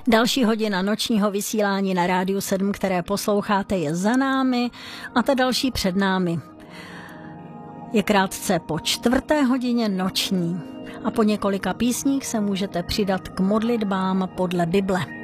Další hodina nočního vysílání na Rádiu 7, které posloucháte, je za námi a ta další před námi. Je krátce po 4. hodině noční a po několika písních se můžete přidat k modlitbám podle Bible.